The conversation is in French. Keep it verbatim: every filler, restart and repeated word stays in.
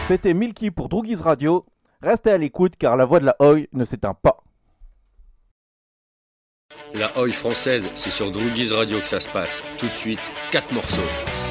C'était Milky pour Droogies Radio. Restez à l'écoute car la voix de la Oi ne s'éteint pas. La Oi française, c'est sur Droogies Radio que ça se passe. Tout de suite, quatre morceaux.